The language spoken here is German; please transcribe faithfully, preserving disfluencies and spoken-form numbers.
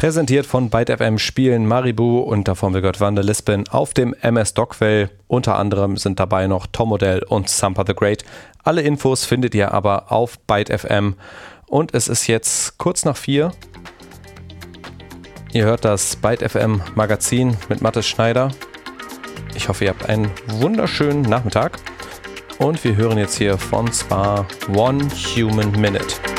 Präsentiert von Byte F M spielen Maribu und davon wir gehört Van der Lisbon auf dem M S Dockwell. Unter anderem sind dabei noch Tom Odell und Sampa the Great. Alle Infos findet ihr aber auf Byte F M. Und es ist jetzt kurz nach vier. Ihr hört das Byte F M Magazin mit Mathis Schneider. Ich hoffe, ihr habt einen wunderschönen Nachmittag. Und wir hören jetzt hier von Spa One Human Minute.